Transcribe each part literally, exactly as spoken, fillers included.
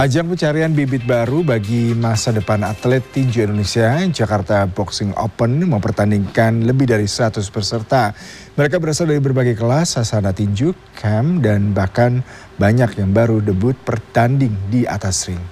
Ajang pencarian bibit baru bagi masa depan atlet tinju Indonesia, Jakarta Boxing Open mempertandingkan lebih dari seratus peserta. Mereka berasal dari berbagai kelas, sasana tinju, camp, dan bahkan banyak yang baru debut bertanding di atas ring.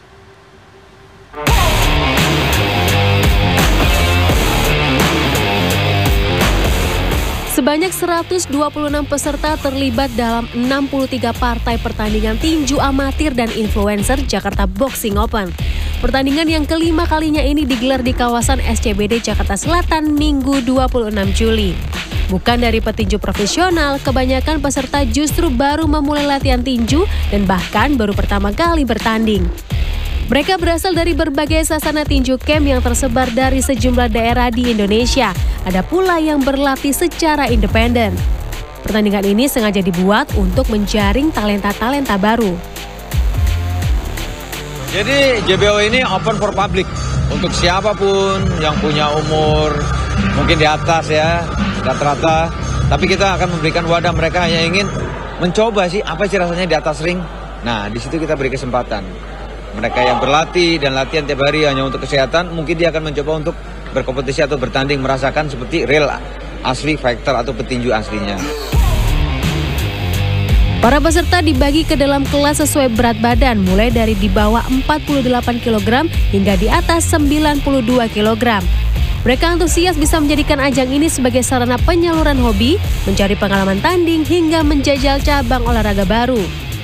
Sebanyak seratus dua puluh enam peserta terlibat dalam enam puluh tiga partai pertandingan tinju amatir dan influencer Jakarta Boxing Open. Pertandingan yang kelima kalinya ini digelar di kawasan S C B D Jakarta Selatan Minggu dua puluh enam Juli. Bukan dari petinju profesional, kebanyakan peserta justru baru memulai latihan tinju dan bahkan baru pertama kali bertanding. Mereka berasal dari berbagai sasana tinju camp yang tersebar dari sejumlah daerah di Indonesia. Ada pula yang berlatih secara independen. Pertandingan ini sengaja dibuat untuk menjaring talenta-talenta baru. Jadi J B O ini open for public untuk siapapun yang punya umur mungkin di atas ya, rata-rata. Tapi kita akan memberikan wadah mereka yang ingin mencoba sih apa sih rasanya di atas ring. Nah, di situ kita beri kesempatan. Mereka yang berlatih dan latihan tiap hari hanya untuk kesehatan, mungkin dia akan mencoba untuk berkompetisi atau bertanding, merasakan seperti real asli fighter atau petinju aslinya. Para peserta dibagi ke dalam kelas sesuai berat badan, mulai dari di bawah empat puluh delapan kilogram hingga di atas sembilan puluh dua kilogram. Mereka antusias bisa menjadikan ajang ini sebagai sarana penyaluran hobi, mencari pengalaman tanding, hingga menjajal cabang olahraga baru.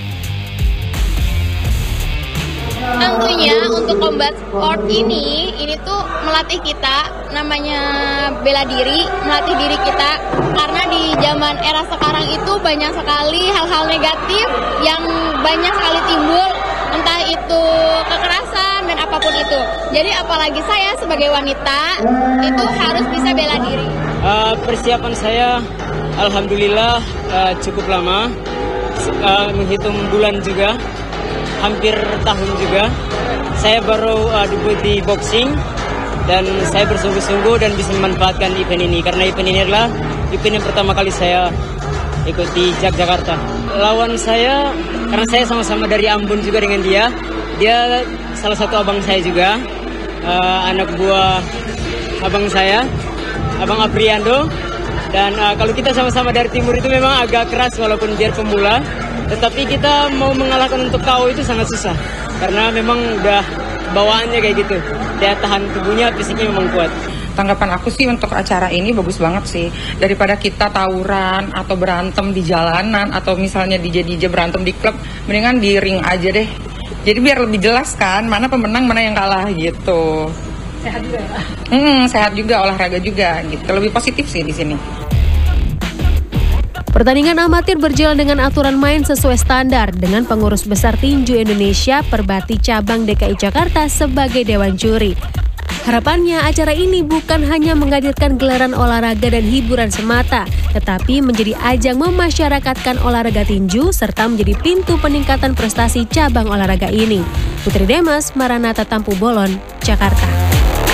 Tentunya untuk combat sport ini, ini tuh melatih kita, namanya bela diri, melatih diri kita. Karena di zaman era sekarang itu banyak sekali hal-hal negatif yang banyak sekali timbul, entah itu kekerasan dan apapun itu. Jadi apalagi saya sebagai wanita, itu harus bisa bela diri. Uh, persiapan saya alhamdulillah uh, cukup lama, uh, menghitung bulan juga. Hampir tahun juga. Saya baru uh, debut di boxing dan saya bersungguh-sungguh dan bisa memanfaatkan event ini karena event ini adalah event yang pertama kali saya ikut di Jakarta. Lawan saya, karena saya sama-sama dari Ambon juga dengan dia, dia salah satu abang saya juga, uh, anak buah abang saya, Abang Apriando. Dan uh, kalau kita sama-sama dari timur itu memang agak keras walaupun dia pemula. Tetapi kita mau mengalahkan untuk K O itu sangat susah. Karena memang udah bawaannya kayak gitu. Daya tahan tubuhnya, fisiknya memang kuat. Tanggapan aku sih untuk acara ini bagus banget sih. Daripada kita tawuran atau berantem di jalanan atau misalnya D J D J berantem di klub, mendingan di ring aja deh. Jadi biar lebih jelas kan mana pemenang, mana yang kalah gitu. Sehat juga ya? Hmm, sehat juga, olahraga juga gitu. Lebih positif sih di sini. Pertandingan amatir berjalan dengan aturan main sesuai standar dengan pengurus besar tinju Indonesia Perbati Cabang D K I Jakarta sebagai dewan juri. Harapannya acara ini bukan hanya menghadirkan gelaran olahraga dan hiburan semata, tetapi menjadi ajang memasyarakatkan olahraga tinju serta menjadi pintu peningkatan prestasi cabang olahraga ini. Putri Demas, Maranatha Tampu Bolon, Jakarta.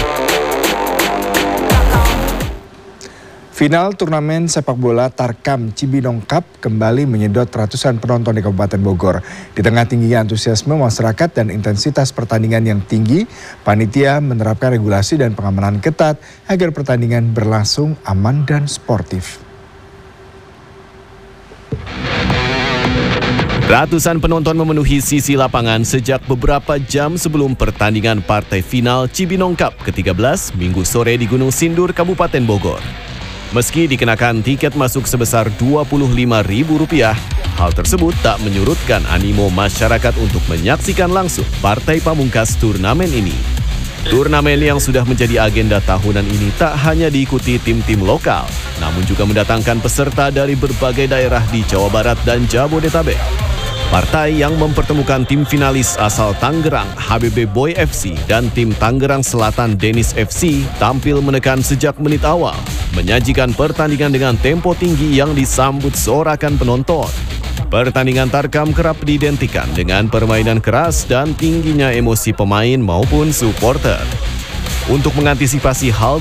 Final turnamen sepak bola Tarkam Cibinong Cup kembali menyedot ratusan penonton di Kabupaten Bogor. Di tengah tingginya antusiasme masyarakat dan intensitas pertandingan yang tinggi, panitia menerapkan regulasi dan pengamanan ketat agar pertandingan berlangsung aman dan sportif. Ratusan penonton memenuhi sisi lapangan sejak beberapa jam sebelum pertandingan partai final Cibinong Cup ke tiga belas Minggu sore di Gunung Sindur, Kabupaten Bogor. Meski dikenakan tiket masuk sebesar dua puluh lima ribu rupiah, hal tersebut tak menyurutkan animo masyarakat untuk menyaksikan langsung partai pamungkas turnamen ini. Turnamen yang sudah menjadi agenda tahunan ini tak hanya diikuti tim-tim lokal, namun juga mendatangkan peserta dari berbagai daerah di Jawa Barat dan Jabodetabek. Partai yang mempertemukan tim finalis asal Tangerang H B B Boy F C dan tim Tangerang Selatan Dennis F C tampil menekan sejak menit awal, menyajikan pertandingan dengan tempo tinggi yang disambut sorakan penonton. Pertandingan Tarkam kerap diidentikan dengan permainan keras dan tingginya emosi pemain maupun supporter. Untuk mengantisipasi hal